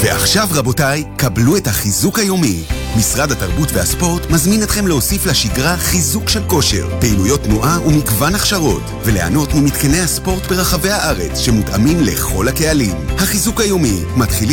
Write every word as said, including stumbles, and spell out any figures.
ועכשיו רבותיי, קבלו את החיזוק היומי. משרד התרבות והספורט מזמין אתכם להוסיף לשגרה חיזוק של כושר, פעילויות תנועה ומגוון הכשרות, וליהנות ממתקני הספורט ברחבי הארץ שמותאמים לכל הקהלים. החיזוק היומי מתחילים